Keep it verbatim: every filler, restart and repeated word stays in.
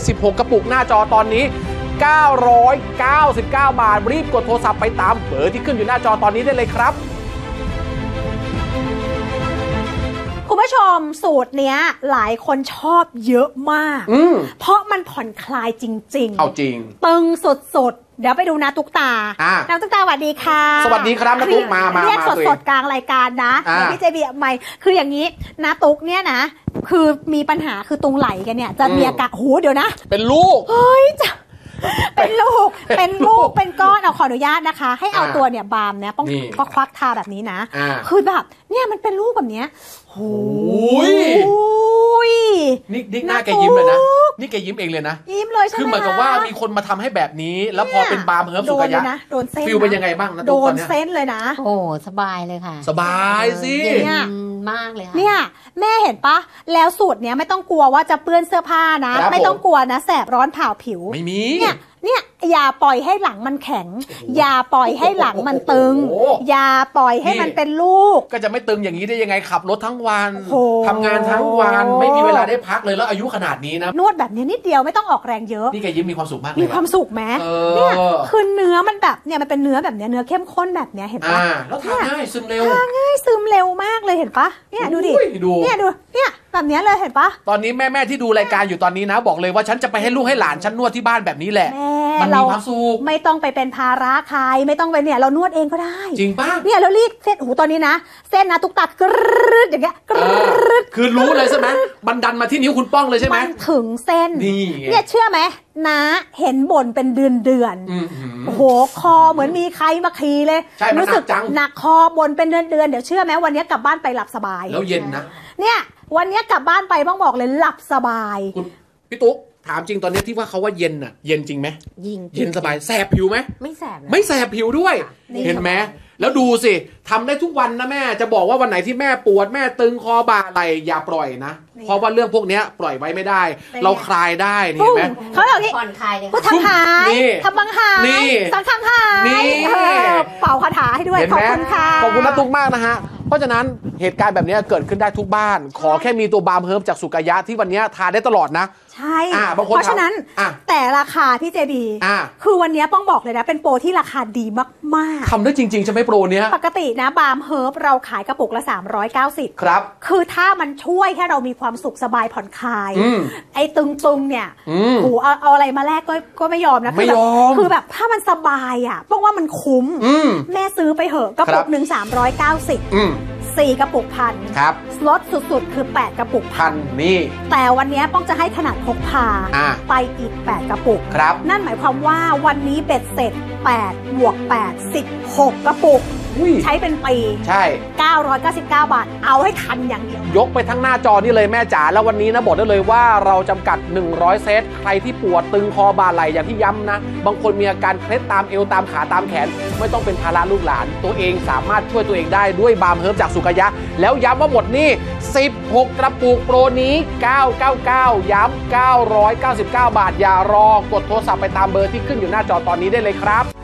สิบหกกระปุกหน้าจอตอนนี้เก้าร้อยเก้าสิบเก้าบาทรีบกดโทรศัพท์ไปตามเบอร์ที่ขึ้นอยู่หน้าจอตอนนี้ได้เลยครับคุณผู้ชมสูตรเนี้ยหลายคนชอบเยอะมากเพราะมันผ่อนคลายจริงๆเอาจริงตึงสุดๆเดี๋ยวไปดูนาตุ๊กตานาตุ๊กตาสวัสดีค่ะสวัสดีครับนาตุ๊กมามาเรียกสดๆกลางรายการนะพี่เจบีใหม่คืออย่างนี้นาตุ๊กเนี่ยนะคือมีปัญหาคือตรงไหล่กันเนี่ยจะมีอาการโหเดี๋ยวนะเป็นลูกเฮ้ยจะเป็นลูกเป็นลูกเป็นก้อนเอาขออนุญาตนะคะให้เอาตัวเนี่ยบามเนี่ยต้องก็ควักทาแบบนี้นะคือแบบเนี่ยมันเป็นลูกแบบเนี้ยโอ้ยนี่นี่หน้าแกยิ้มเลยนะนี่แกยิ้มเองเลยนะยิ้มเลยใช่ไหมคือเหมือนกับว่ามีคนมาทำให้แบบนี้แล้วพอเป็นบาร์มเฮิร์บสุกยะโดนเส้นฟิลเป็นยังไงบ้างนะโดนเส้นเลยนะโอ้สบายเลยค่ะสบายสิเนี่ยมากเลยค่ะเนี่ยแม่เห็นปะแล้วสูตรเนี้ยไม่ต้องกลัวว่าจะเปื้อนเสื้อผ้านะไม่ต้องกลัวนะแสบร้อนเผาผิวไม่มีเนี่ยเนี่ยอย่าปล่อยให้หลังมันแข็งอย่าปล่อยให้หลังมันตึงอย่าปล่อยให้มันเป็นลูกก็จะไม่ตึงอย่างนี้ได้ยังไงขับรถทั้งวันทำงานทั้งวันไม่มีเวลาได้พักเลยแล้วอายุขนาดนี้นะนวดแบบนี้นิดเดียวไม่ต้องออกแรงเยอะนี่แกยิ้มมีความสุขมากเลยมีความสุขไหมเนี่ยคือเนื้อมันแบบเนี่ยมันเป็นเนื้อแบบเนี้ยเนื้อเข้มข้นแบบเนี้ยเห็นปะแล้วทานง่ายซึมเร็วทานง่ายซึมเร็วมากเลยเห็นปะเนี่ยดูดิเนี่ยดูเนี่ยแบบนี้เลยเห็นปะตอนนี้แม่ๆที่ดูรายการอยู่ตอนนี้นะบอกเลยว่าฉันจะไปให้ลูกให้หลานฉันนวดที่บ้านแบบนี้แหละมันมีความสุขไม่ต้องไปเป็นภาระใครไม่ต้องไปเนี่ยเรานวดเองก็ได้จริงป่ะเนี่ยเรารีดเส้นหูตอนนี้นะเส้นนะตุ๊กตากรึดอย่างเงี้ยกรึดคือรู้เลยใช่ไหมบันดันมาที่นิ้วคุณป้องเลยใช่ไหมมันถึงเส้นเนี่ยเชื่อไหมนะเห็นบ่นเป็นเดือนเดือนโอ้โหคอเหมือนมีใครมาขี่เลยรู้สึกหนักคอบ่นเป็นเดือนเดือนเดี๋ยวเชื่อไหมวันนี้กลับบ้านไปหลับสบายแล้วเย็นนะเนี่ยวันนี้กลับบ้านไปบ้องบอกเลยหลับสบายคุณพี่ตุ๊กถามจริงตอนนี้ที่ว่าเขาว่าเย็นน่ะเย็นจริงไหมเย็นสบายแสบผิวไหมไม่แสบไม่แสบผิวด้วยเห็นไหมแล้วดูสิทำได้ทุกวันนะแม่จะบอกว่าวันไหนที่แม่ปวดแม่ตึงคอบ่าไหล่อย่าปล่อยนะเพราะว่าเรื่องพวกนี้ปล่อยไว้ไม่ได้เราคลายได้นี่เห็นไหมเขาบอกนี่ผ่อนคลายเลยพุทธังหายทำบังหายสังฆังหายเป่าคาถาให้ด้วยขอบคุณค่ะขอบคุณน้าตุ๊กมากนะฮะเพราะฉะนั้นเหตุการณ์แบบนี้เกิดขึ้นได้ทุกบ้านขอแค่มีตัวบาร์มเฮิร์บจากสุกยะที่วันนี้ทานได้ตลอดนะใช่เพราะฉะนั้นแต่ราคาพี่เจบีคือวันนี้ป้องบอกเลยนะเป็นโปรที่ราคาดีมากๆทำได้จริงๆใช่ไหมโปรเนี้ยปกตินะบาร์มเฮิร์บเราขายกระปุกละสามร้อยเก้าสิบครับคือถ้ามันช่วยแค่เรามีความสุขสบายผ่อนคลายไอ้ตึงๆเนี่ยโอ้เอาเอาอะไรมาแลกก็ก็ไม่ยอมนะไม่ยอมคือแบบถ้ามันสบายอ่ะป้องว่ามันคุ้มแม่ซื้อไปเหอะกระปุกหนึ่งสามร้อยเก้าสิบสี่กระปุกพันครับลดสุดๆคือแปดกระปุกพันนี่แต่วันนี้ป้องจะให้ขนาดพกพาไปอีกแปดกระปุกครับนั่นหมายความว่าวันนี้เบ็ดเสร็จแปดบวกแปด สิบหกกระปุกใช้เป็นปีใช่เก้าร้อยเก้าสิบเก้าบาทเอาให้ทันอย่างเดียวยกไปทั้งหน้าจอนี่เลยแม่จ๋าแล้ววันนี้นะบอกได้เลยว่าเราจำกัดหนึ่งร้อยเซตใครที่ปวดตึงคอบ่าไหล่อย่างที่ย้ำนะบางคนมีอาการเคล็ดตามเอวตามขาตามแขนไม่ต้องเป็นภาระลูกหลานตัวเองสามารถช่วยตัวเองได้ด้วยบาร์มเฮิร์บจากสุกยะแล้วย้ำว่าหมดนี่สิบหกกระปุกโปรนี้เก้าร้อยเก้าสิบเก้าย้ำเก้าร้อยเก้าสิบเก้าบาทอย่ารอกดโทรศัพท์ไปตามเบอร์ที่ขึ้นอยู่หน้าจอตอนนี้ได้เลยครับ